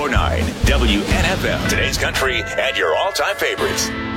94.9 WNFM. Today's country and your all-time favorites.